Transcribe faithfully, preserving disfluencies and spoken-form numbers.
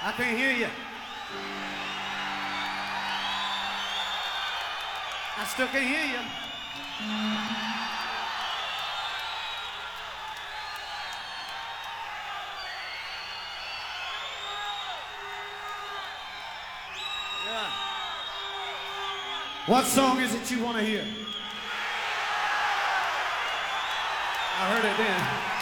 I can't hear you. I still can't hear you. Yeah. What song is it you want to hear? I heard it then.